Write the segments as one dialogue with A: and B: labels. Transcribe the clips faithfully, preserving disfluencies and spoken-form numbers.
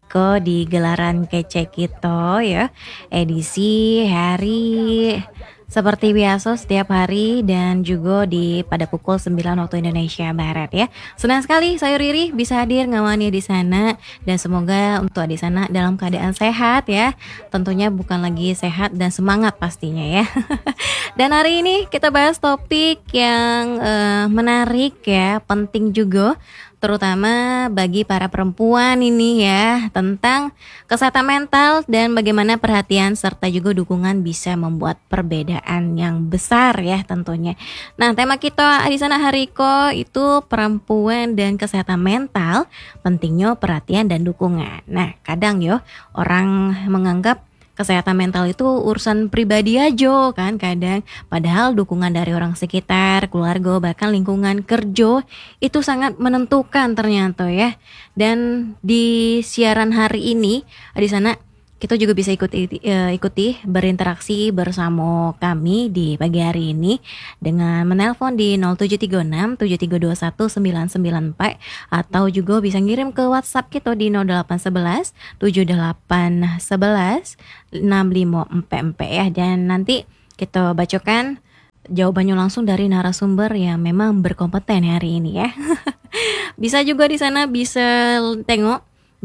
A: Riko di gelaran kece kita ya. Edisi hari seperti biasa setiap hari dan juga di pada pukul sembilan waktu Indonesia Barat ya. Senang sekali saya Riri bisa hadir ngawani di sana dan semoga untuk di sana dalam keadaan sehat ya. Tentunya bukan lagi sehat dan semangat pastinya ya. Dan hari ini kita bahas topik yang eh, menarik ya, penting juga terutama bagi para perempuan ini ya, tentang kesehatan mental dan bagaimana perhatian serta juga dukungan bisa membuat perbedaan yang besar ya tentunya. Nah, tema kita di sana Hariko itu perempuan dan kesehatan mental, pentingnya perhatian dan dukungan. Nah, kadang yo orang menganggap kesehatan mental itu urusan pribadi aja kan kadang, padahal dukungan dari orang sekitar, keluarga, bahkan lingkungan kerja itu sangat menentukan ternyata ya. Dan di siaran hari ini di sana kita juga bisa ikuti eh, ikuti berinteraksi bersama kami di pagi hari ini dengan menelpon di nol tujuh tiga enam tujuh tiga dua satu sembilan sembilan empat atau juga bisa ngirim ke WhatsApp kita di nol delapan satu satu tujuh delapan satu satu enam lima empat empat ya, dan nanti kita bacakan jawabannya langsung dari narasumber yang memang berkompeten hari ini ya. Bisa juga di sana bisa tengok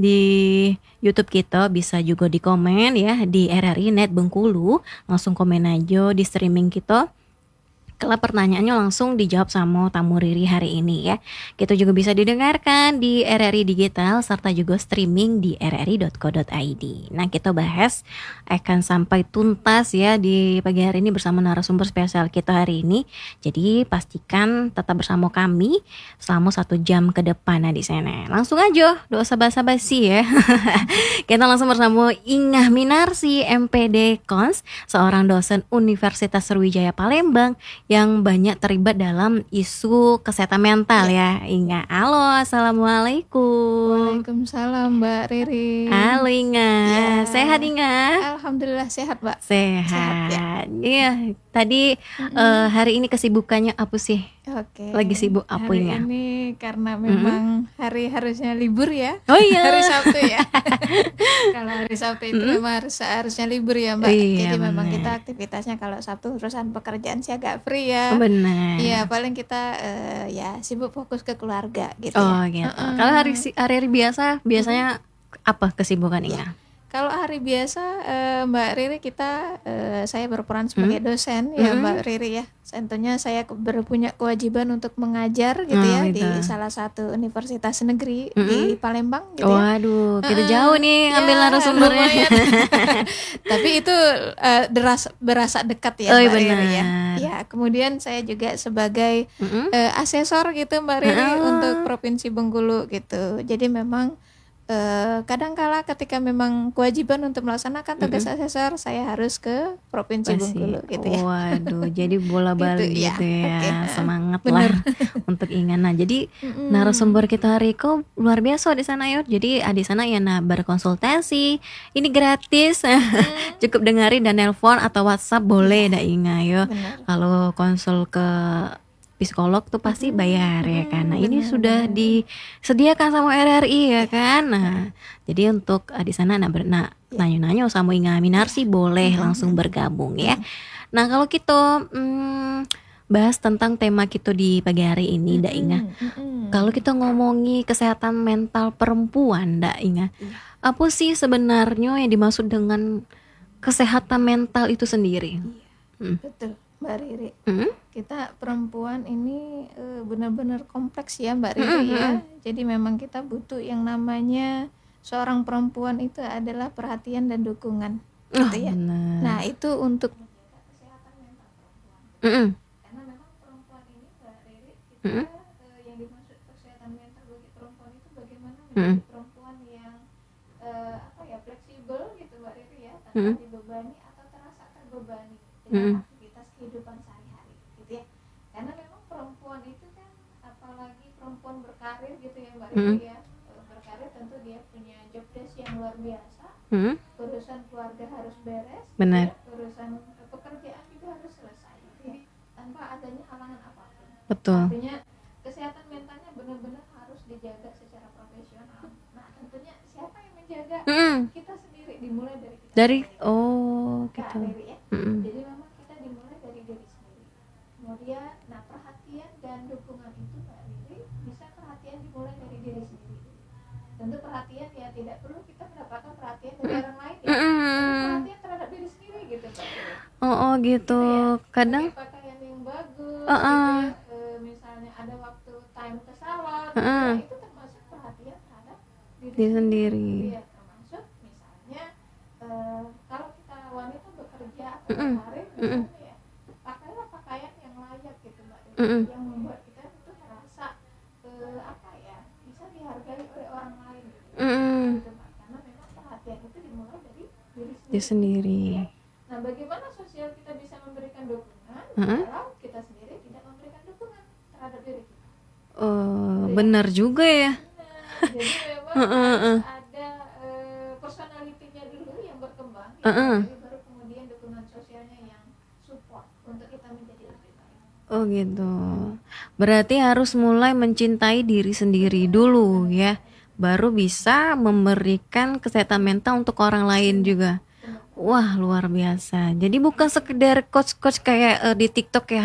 A: di YouTube kita, bisa juga di komen ya di R R I Net Bengkulu, langsung komen aja di streaming kita. Kalau pertanyaannya langsung dijawab sama tamu Riri hari ini ya. Kita juga bisa didengarkan di R R I Digital serta juga streaming di r r i dot co dot i d. Nah, kita bahas akan sampai tuntas ya di pagi hari ini bersama narasumber spesial kita hari ini. Jadi pastikan tetap bersama kami selama satu jam ke depan nah di sana. Langsung aja, doa basa-basi ya. Kita langsung bersama Ingah Minarsi, M P D Cons, seorang dosen Universitas Sriwijaya Palembang yang banyak terlibat dalam isu kesehatan mental ya, Inga. Halo, assalamualaikum.
B: Waalaikumsalam Mbak Riri.
A: Halo Inga, ya. Sehat Inga?
B: Alhamdulillah sehat Mbak.
A: Sehat. Sehat ya. Iya, tadi mm-hmm. uh, hari ini kesibukannya apa sih?
B: Oke.
A: Lagi sibuk apa
B: hari
A: Inga?
B: Hari ini karena memang mm-hmm. hari harusnya libur ya.
A: Oh iya.
B: Hari Sabtu ya. Kalau hari Sabtu itu mm-hmm. memang harus harusnya libur ya Mbak.
A: Iya,
B: jadi
A: bener.
B: Memang kita aktivitasnya kalau Sabtu urusan pekerjaan sih agak free ya.
A: Benar.
B: Iya, paling kita uh, ya sibuk fokus ke keluarga gitu
A: oh,
B: ya.
A: gitu. Uh-uh. Kalau hari hari biasa biasanya mm-hmm. apa kesibukan Inga?
B: Kalau hari biasa uh, Mbak Riri kita uh, saya berperan sebagai hmm? dosen ya hmm? Mbak Riri ya. Tentunya saya berpunya kewajiban untuk mengajar gitu oh, ya gitu. Di salah satu universitas negeri hmm? di Palembang gitu
A: oh,
B: ya.
A: Waduh, kita uh, jauh nih ya, ambil narasumbernya.
B: Tapi itu uh, deras, berasa dekat ya
A: oh,
B: Mbak
A: benar.
B: Riri ya. Ya, kemudian saya juga sebagai hmm? uh, asesor gitu Mbak Riri oh. untuk Provinsi Bengkulu gitu. Jadi memang Uh, kadang-kala ketika memang kewajiban untuk melaksanakan tugas mm-hmm. asesor, saya harus ke Provinsi Bengkulu gitu ya.
A: Waduh, jadi bola balik gitu, gitu ya, ya. Okay. Semangat
B: Bener.
A: lah untuk Ingan. Nah, jadi mm-hmm. narasumber kita hari ini luar biasa di sana ya. Jadi di sana ya nah berkonsultasi, ini gratis, mm-hmm. cukup dengerin dan nelpon atau WhatsApp boleh dah Inga ya. Kalau konsul ke psikolog tuh pasti bayar ya kan. Nah, ini sudah disediakan sama R R I ya kan. Nah, jadi untuk uh, di sana nah, nah nanya-nanya sama Inga Minarsi boleh langsung bergabung ya. Nah, kalau kita hmm, bahas tentang tema kita di pagi hari ini Ndak Inga. Kalau kita ngomongi kesehatan mental perempuan Ndak Inga, apa sih sebenarnya yang dimaksud dengan kesehatan mental itu sendiri?
B: Hmm. Betul Mbak Riri,
A: mm-hmm.
B: kita perempuan ini e, benar-benar kompleks ya Mbak Riri mm-hmm. ya. Jadi memang kita butuh yang namanya seorang perempuan itu adalah perhatian dan dukungan, oh, gitu ya. Benar. Nah itu untuk kesehatan mental perempuan. Mm-hmm. Karena memang perempuan ini Mbak Riri kita mm-hmm. e, yang dimaksud kesehatan mental bagi perempuan itu bagaimana menjadi mm-hmm. perempuan yang e, apa ya fleksibel gitu Mbak Riri ya, tanpa mm-hmm. dibebani atau terasa terbebani dengan mm-hmm. kehidupan sehari-hari gitu ya. Karena memang perempuan itu kan apalagi perempuan berkarir gitu ya Mbak Riri hmm. ya. Berkarir tentu dia punya job desk yang luar biasa. Hmm. Urusan keluarga harus beres.
A: Benar.
B: Ya, urusan pekerjaan juga harus selesai gitu ya. Tanpa adanya halangan apapun.
A: Betul.
B: Artinya kesehatan mentalnya benar-benar harus dijaga secara profesional. Nah, tentunya siapa yang menjaga kita sendiri, dimulai dari kita
A: Dari
B: sendiri.
A: oh
B: Kak
A: gitu.
B: Riri ya.
A: Mm-mm.
B: Jadi memang kita dimulai dari diri sendiri. Kemudian, nah perhatian dan dukungan itu Mbak Riri, bisa perhatian dimulai dari diri sendiri. Tentu perhatian ya tidak perlu kita mendapatkan perhatian dari orang lain ya. Tapi
A: Mm-mm.
B: perhatian terhadap diri sendiri gitu Mbak Riri.
A: Oh, oh gitu.
B: Gitu ya.
A: Kadang
B: Pakai pakaian yang bagus
A: uh-uh.
B: gitu ya. E, misalnya ada waktu time ke salon gitu
A: Uh-uh.
B: ya. Itu termasuk perhatian terhadap diri
A: Diri
B: sendiri.
A: sendiri.
B: Gitu ya. Termasuk misalnya e, kalau kita wanita bekerja
A: Mm-mm.
B: pada hari
A: Mm-mm.
B: misalnya ya, pakailah pakaian yang layak gitu Mbak Riri,
A: Mm-mm.
B: yang membuat kita itu merasa e, apa ya, bisa dihargai oleh orang lain gitu.
A: Mm-mm.
B: Gitu, Mbak. Karena memang perhatian itu dimulai dari diri
A: Diri
B: sendiri.
A: sendiri.
B: Ya. Nah, bagaimana sosial kita bisa memberikan dukungan
A: Uh-uh.
B: kalau kita sendiri tidak memberikan dukungan terhadap diri kita?
A: Oh,
B: Gitu ya.
A: benar juga ya.
B: Nah, jadi memang
A: Uh-uh.
B: harus ada eh, personalitinya dulu yang berkembang, ya,
A: Uh-uh.
B: jadi baru kemudian dukungan sosialnya yang support untuk kita menjadi lebih baik.
A: Oh gitu. Berarti harus mulai mencintai diri sendiri dulu ya. Baru bisa memberikan kesehatan mental untuk orang lain juga.
B: Benar.
A: Wah, luar biasa. Jadi bukan sekedar coach-coach kayak eh, di TikTok ya